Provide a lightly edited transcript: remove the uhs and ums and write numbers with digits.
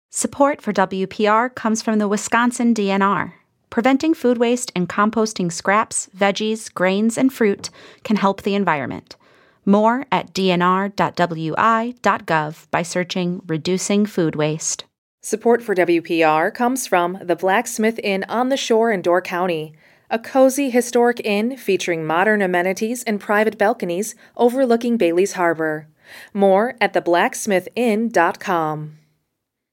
Support for WPR comes from the Wisconsin DNR. Preventing food waste and composting scraps, veggies, grains, and fruit can help the environment. More at dnr.wi.gov by searching Reducing Food Waste. Support for WPR comes from the Blacksmith Inn on the Shore in Door County, a cozy historic inn featuring modern amenities and private balconies overlooking Bailey's Harbor. More at theblacksmithinn.com.